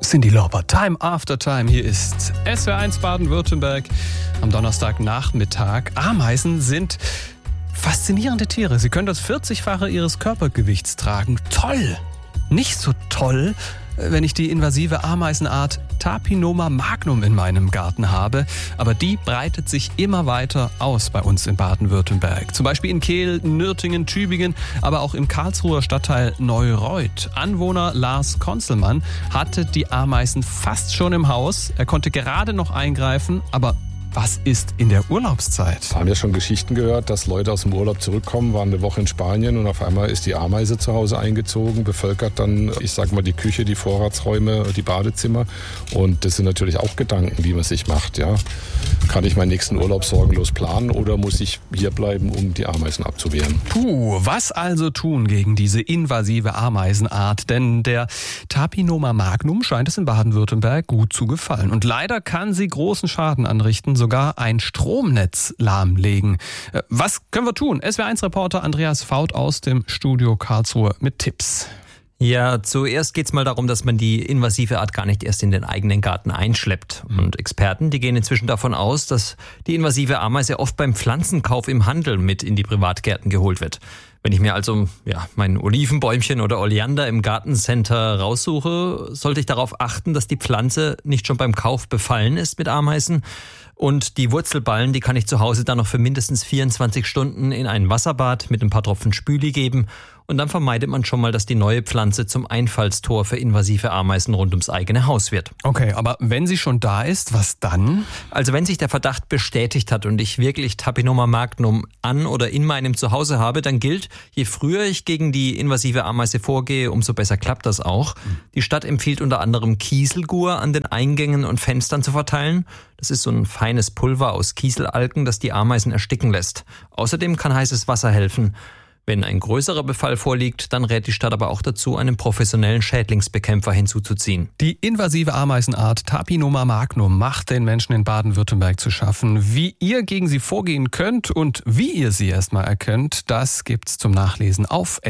Cyndi Lauper, Time After Time. Hier ist SWR1 Baden-Württemberg am Donnerstagnachmittag. Ameisen sind faszinierende Tiere. Sie können das 40-fache ihres Körpergewichts tragen. Toll! Nicht so toll, wenn ich die invasive Ameisenart Tapinoma magnum in meinem Garten habe. Aber die breitet sich immer weiter aus bei uns in Baden-Württemberg. Zum Beispiel in Kehl, Nürtingen, Tübingen, aber auch im Karlsruher Stadtteil Neureuth. Anwohner Lars Konzelmann hatte die Ameisen fast schon im Haus. Er konnte gerade noch eingreifen, aber was ist in der Urlaubszeit? Wir haben ja schon Geschichten gehört, dass Leute aus dem Urlaub zurückkommen, waren eine Woche in Spanien und auf einmal ist die Ameise zu Hause eingezogen, bevölkert dann, ich sag mal, die Küche, die Vorratsräume, die Badezimmer. Und das sind natürlich auch Gedanken, die man sich macht. Ja. Kann ich meinen nächsten Urlaub sorgenlos planen oder muss ich hier bleiben, um die Ameisen abzuwehren? Was also tun gegen diese invasive Ameisenart? Denn der Tapinoma magnum scheint es in Baden-Württemberg gut zu gefallen. Und leider kann sie großen Schaden anrichten, sogar ein Stromnetz lahmlegen. Was können wir tun? SWR1-Reporter Andreas Faut aus dem Studio Karlsruhe mit Tipps. Ja, zuerst geht's mal darum, dass man die invasive Art gar nicht erst in den eigenen Garten einschleppt. Und Experten, die gehen inzwischen davon aus, dass die invasive Ameise oft beim Pflanzenkauf im Handel mit in die Privatgärten geholt wird. Wenn ich mir also mein Olivenbäumchen oder Oleander im Gartencenter raussuche, sollte ich darauf achten, dass die Pflanze nicht schon beim Kauf befallen ist mit Ameisen. Und die Wurzelballen, die kann ich zu Hause dann noch für mindestens 24 Stunden in ein Wasserbad mit ein paar Tropfen Spüli geben. Und dann vermeidet man schon mal, dass die neue Pflanze zum Einfallstor für invasive Ameisen rund ums eigene Haus wird. Okay, aber wenn sie schon da ist, was dann? Also wenn sich der Verdacht bestätigt hat und ich wirklich Tapinoma magnum an oder in meinem Zuhause habe, dann gilt, je früher ich gegen die invasive Ameise vorgehe, umso besser klappt das auch. Die Stadt empfiehlt unter anderem Kieselgur an den Eingängen und Fenstern zu verteilen. Das ist so ein feines Pulver aus Kieselalgen, das die Ameisen ersticken lässt. Außerdem kann heißes Wasser helfen. Wenn ein größerer Befall vorliegt, dann rät die Stadt aber auch dazu, einen professionellen Schädlingsbekämpfer hinzuzuziehen. Die invasive Ameisenart Tapinoma magnum macht den Menschen in Baden-Württemberg zu schaffen. Wie ihr gegen sie vorgehen könnt und wie ihr sie erstmal erkennt, das gibt's zum Nachlesen auf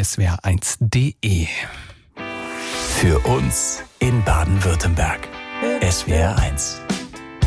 swr1.de. Für uns in Baden-Württemberg. SWR1